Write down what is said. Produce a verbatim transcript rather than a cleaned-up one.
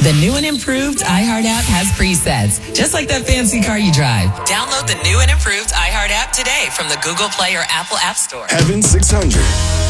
The new and improved iHeart app has presets, just like that fancy car you drive. Download the new and improved iHeart app today from the Google Play or Apple App Store. Heaven six hundred.